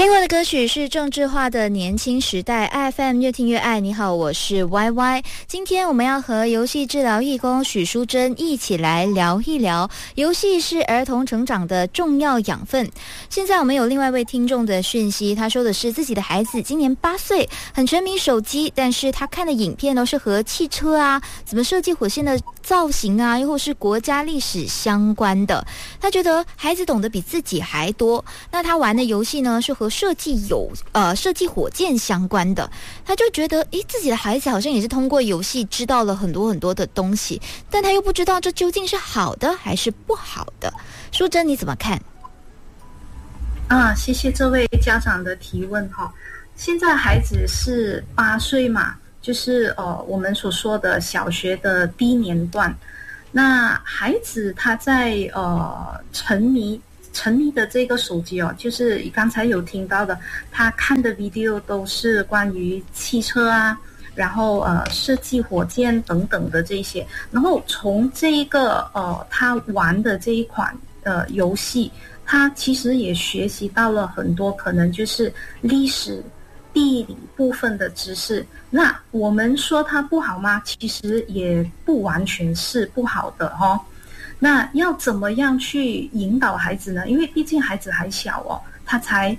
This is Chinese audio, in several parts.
听过的歌曲是郑智化的《年轻时代》，FM 越听越爱。你好，我是 YY。今天我们要和游戏治疗义工许淑珍一起来聊一聊，游戏是儿童成长的重要养分。现在我们有另外一位听众的讯息，他说的是自己的孩子今年8岁，很沉迷手机，但是他看的影片都是和汽车啊、怎么设计火箭的造型啊，又或是国家历史相关的。他觉得孩子懂得比自己还多，那他玩的游戏呢是和设计火箭相关的，他就觉得自己的孩子好像也是通过游戏知道了很多很多的东西，但他又不知道这究竟是好的还是不好的。淑珍你怎么看？ 谢谢这位家长的提问哈。现在孩子是8岁嘛，就是我们所说的小学的低年段。那孩子他在沉迷的这个手机就是刚才有听到的，他看的 video 都是关于汽车啊，然后设计火箭等等的这些，然后从这一个他玩的这一款游戏，他其实也学习到了很多可能就是历史地理部分的知识。那我们说它不好吗？其实也不完全是不好的哦。那要怎么样去引导孩子呢？因为毕竟孩子还小他才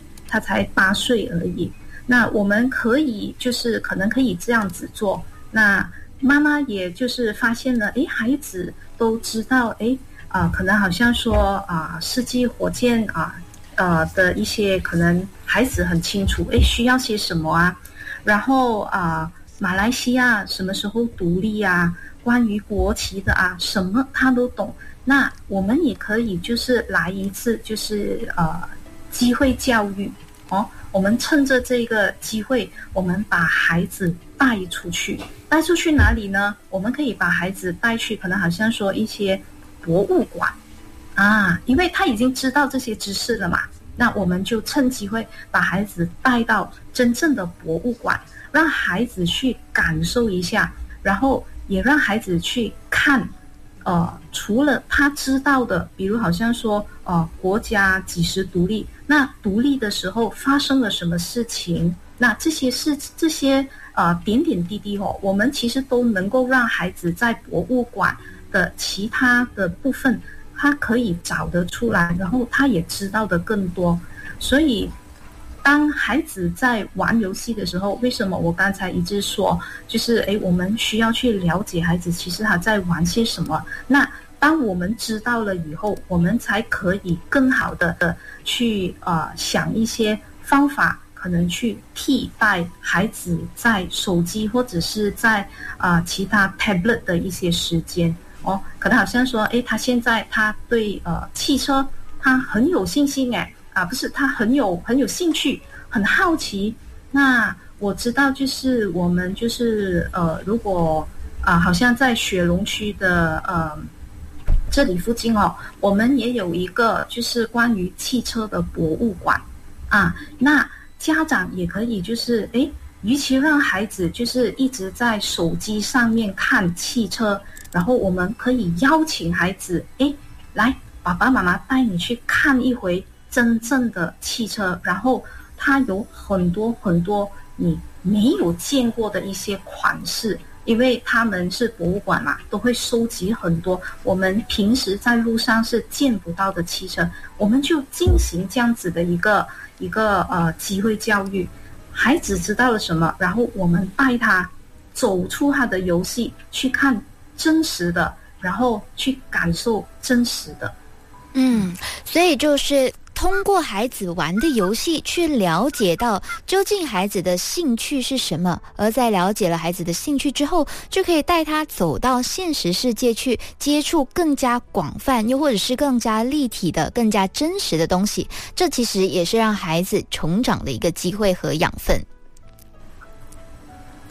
8岁而已。那我们可以可能可以这样子做。那妈妈也就是发现了，孩子都知道，可能好像说设计火箭的一些可能孩子很清楚，需要些什么啊？然后马来西亚什么时候独立啊？关于国旗的什么他都懂。那我们也可以来一次机会教育我们趁着这个机会，我们把孩子带出去哪里呢？我们可以把孩子带去可能好像说一些博物馆因为他已经知道这些知识了嘛。那我们就趁机会把孩子带到真正的博物馆，让孩子去感受一下，然后也让孩子去看除了他知道的，比如好像说国家几时独立，那独立的时候发生了什么事情，那这些点点滴滴我们其实都能够让孩子在博物馆的其他的部分他可以找得出来，然后他也知道的更多。所以当孩子在玩游戏的时候，为什么我刚才一直说我们需要去了解孩子其实他在玩些什么。那当我们知道了以后，我们才可以更好的去想一些方法，可能去替代孩子在手机或者是在其他 tablet 的一些时间可能好像说他现在他对汽车他很有信心不是他很有兴趣，很好奇。那我知道我们如果好像在雪隆区的这里附近我们也有一个关于汽车的博物馆那家长也可以与其让孩子一直在手机上面看汽车，然后我们可以邀请孩子来爸爸妈妈带你去看一回真正的汽车，然后它有很多很多你没有见过的一些款式，因为他们是博物馆嘛，都会收集很多我们平时在路上是见不到的汽车，我们就进行这样子的一个机会教育。孩子知道了什么，然后我们带他走出他的游戏，去看真实的，然后去感受真实的。 所以通过孩子玩的游戏去了解到究竟孩子的兴趣是什么，而在了解了孩子的兴趣之后，就可以带他走到现实世界去接触更加广泛又或者是更加立体的更加真实的东西，这其实也是让孩子成长的一个机会和养分。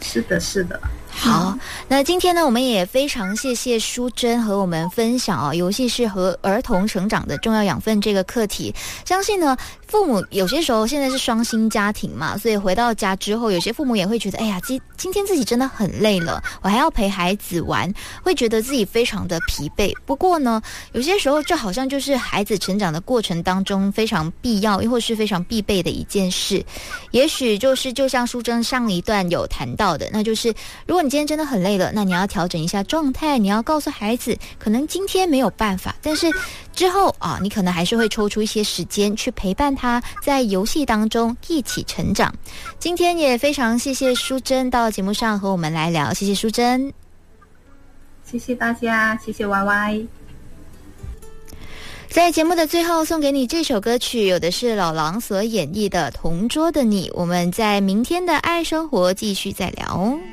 是的，是的。 好，那今天呢，我们也非常谢谢淑珍和我们分享游戏是和儿童成长的重要养分这个课题。相信呢，父母有些时候现在是双薪家庭嘛，所以回到家之后，有些父母也会觉得，哎呀，今天自己真的很累了，我还要陪孩子玩，会觉得自己非常的疲惫。不过呢，有些时候这好像就是孩子成长的过程当中非常必要，又或是非常必备的一件事。也许就像淑珍上一段有谈到的，那就是如果你今天真的很累了，那你要调整一下状态，你要告诉孩子可能今天没有办法，但是之后你可能还是会抽出一些时间去陪伴他，在游戏当中一起成长。今天也非常谢谢淑珍到节目上和我们来聊，谢谢淑珍。 谢谢大家，谢谢 YY。 在节目的最后送给你这首歌曲，有的是老狼所演绎的《同桌的你》。我们在明天的爱生活继续再聊。